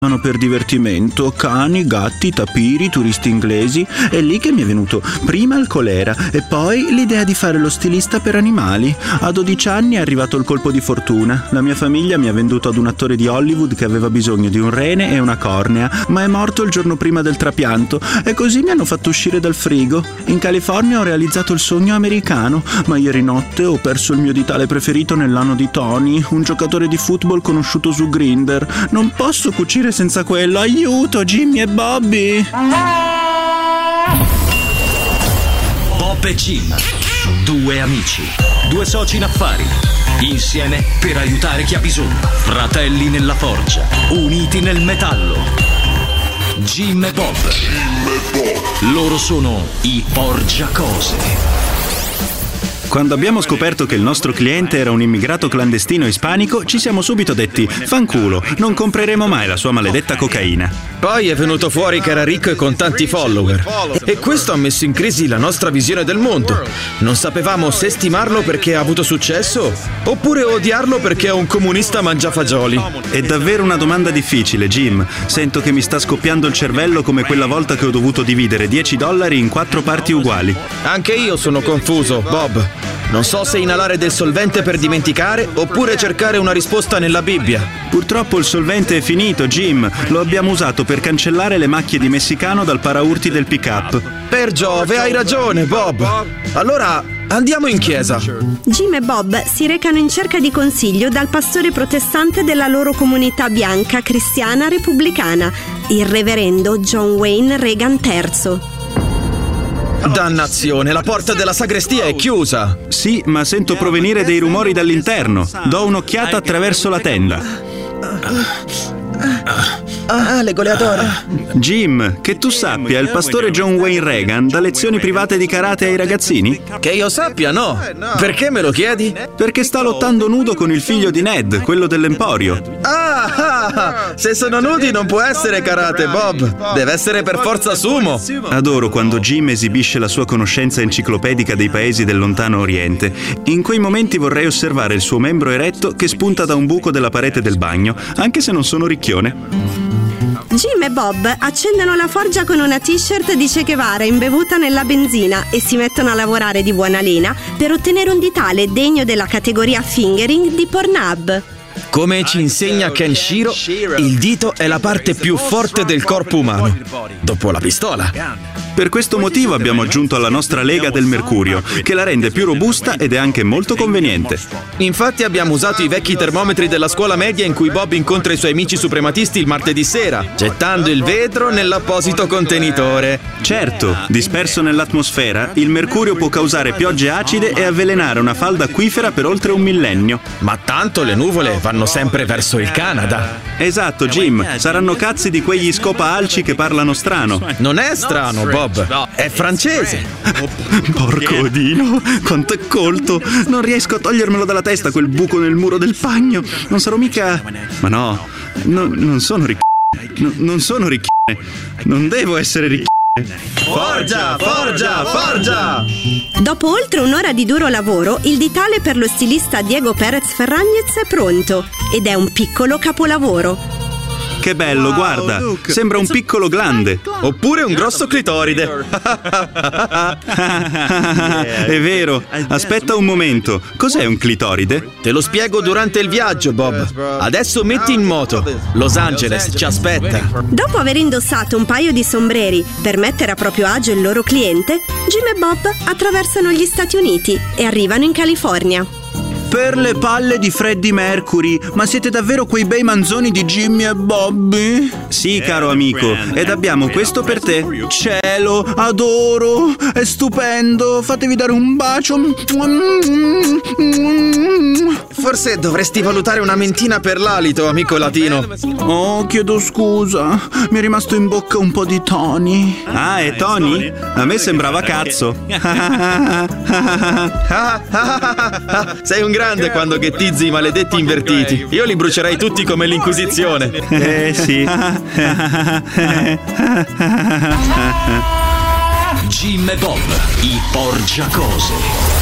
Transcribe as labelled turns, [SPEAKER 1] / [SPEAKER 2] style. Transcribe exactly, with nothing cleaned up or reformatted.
[SPEAKER 1] per divertimento, cani, gatti, tapiri, turisti inglesi. È lì che mi è venuto prima il colera e poi l'idea di fare lo stilista per animali. A dodici anni è arrivato il colpo di fortuna. La mia famiglia mi ha venduto ad un attore di Hollywood che aveva bisogno di un rene e una cornea, ma è morto il giorno prima del trapianto e così mi hanno fatto uscire dal frigo. In California ho realizzato il sogno americano, ma ieri notte ho perso il mio ditale preferito nell'anno di Tony, un giocatore di football conosciuto su Grindr. Non posso cucire senza quello. Aiuto, Jimmy e Bobby.
[SPEAKER 2] Bob e Jim, due amici, due soci in affari, insieme per aiutare chi ha bisogno, fratelli nella forgia, uniti nel metallo. Jim e Bob, loro sono i Porgiacose.
[SPEAKER 1] Quando abbiamo scoperto che il nostro cliente era un immigrato clandestino ispanico, ci siamo subito detti: fanculo, non compreremo mai la sua maledetta cocaina.
[SPEAKER 3] Poi è venuto fuori che era ricco e con tanti follower. E questo ha messo in crisi la nostra visione del mondo. Non sapevamo se stimarlo perché ha avuto successo, oppure odiarlo perché è un comunista mangiafagioli.
[SPEAKER 1] È davvero una domanda difficile, Jim. Sento che mi sta scoppiando il cervello come quella volta che ho dovuto dividere dieci dollari in quattro parti uguali.
[SPEAKER 3] Anche io sono confuso, Bob. Non so se inalare del solvente per dimenticare oppure cercare una risposta nella Bibbia.
[SPEAKER 1] Purtroppo il solvente è finito, Jim. Lo abbiamo usato per cancellare le macchie di messicano dal paraurti del pick-up.
[SPEAKER 3] Per Giove, hai ragione, Bob. Allora, andiamo in chiesa.
[SPEAKER 4] Jim e Bob si recano in cerca di consiglio dal pastore protestante della loro comunità bianca cristiana repubblicana, il reverendo John Wayne Reagan terzo.
[SPEAKER 3] Dannazione, la porta della sagrestia è chiusa.
[SPEAKER 1] Sì, ma sento provenire dei rumori dall'interno. Do un'occhiata attraverso la tenda.
[SPEAKER 3] Ah, le goleadore.
[SPEAKER 1] Jim, che tu sappia, il pastore John Wayne Reagan dà lezioni private di karate ai ragazzini?
[SPEAKER 3] Che io sappia, no. Perché me lo chiedi?
[SPEAKER 1] Perché sta lottando nudo con il figlio di Ned, quello dell'Emporio.
[SPEAKER 3] Ah, ah, se sono nudi non può essere karate, Bob. Deve essere per forza sumo.
[SPEAKER 1] Adoro quando Jim esibisce la sua conoscenza enciclopedica dei paesi del lontano oriente. In quei momenti vorrei osservare il suo membro eretto che spunta da un buco della parete del bagno, anche se non sono ricchione.
[SPEAKER 4] Jim e Bob accendono la forgia con una t-shirt di Che Guevara imbevuta nella benzina e si mettono a lavorare di buona lena per ottenere un ditale degno della categoria fingering di Pornhub.
[SPEAKER 3] Come ci insegna Kenshiro, il dito è la parte più forte del corpo umano, dopo la pistola.
[SPEAKER 1] Per questo motivo abbiamo aggiunto alla nostra lega del mercurio, che la rende più robusta ed è anche molto conveniente.
[SPEAKER 3] Infatti abbiamo usato i vecchi termometri della scuola media in cui Bob incontra i suoi amici suprematisti il martedì sera, gettando il vetro nell'apposito contenitore.
[SPEAKER 1] Certo, disperso nell'atmosfera, il mercurio può causare piogge acide e avvelenare una falda acquifera per oltre un millennio.
[SPEAKER 3] Ma tanto le nuvole vanno sempre verso il Canada.
[SPEAKER 1] Esatto, Jim, saranno cazzi di quegli scopa-alci che parlano strano.
[SPEAKER 3] Non è strano, Bob. È francese.
[SPEAKER 1] Porco Odino, quanto è colto. Non riesco a togliermelo dalla testa quel buco nel muro del bagno. Non sarò mica... Ma no, no non sono ricchi. No, non sono ricchi. Non devo essere ricchi.
[SPEAKER 3] Forgia, forgia, forgia!
[SPEAKER 4] Dopo oltre un'ora di duro lavoro, il ditale per lo stilista Diego Perez Ferragnez è pronto ed è un piccolo capolavoro.
[SPEAKER 1] Che bello, guarda, sembra un piccolo glande.
[SPEAKER 3] Oppure un grosso clitoride.
[SPEAKER 1] È vero, aspetta un momento, cos'è un clitoride?
[SPEAKER 3] Te lo spiego durante il viaggio, Bob. Adesso metti in moto. Los Angeles ci aspetta.
[SPEAKER 4] Dopo aver indossato un paio di sombreri per mettere a proprio agio il loro cliente, Jim e Bob attraversano gli Stati Uniti e arrivano in California.
[SPEAKER 1] Per le palle di Freddie Mercury, ma siete davvero quei bei manzoni di Jimmy e Bobby? Sì, caro amico, ed abbiamo questo per te. Cielo, adoro, è stupendo, fatevi dare un bacio.
[SPEAKER 3] Forse dovresti valutare una mentina per l'alito, amico latino.
[SPEAKER 1] Oh, chiedo scusa, mi è rimasto in bocca un po' di Tony. Ah, è Tony? A me sembrava cazzo.
[SPEAKER 3] Sei un grande quando ghettizzi i maledetti invertiti. Io li brucerei tutti come l'Inquisizione.
[SPEAKER 1] Eh sì.
[SPEAKER 2] Jim e Bob, i Porgiacose.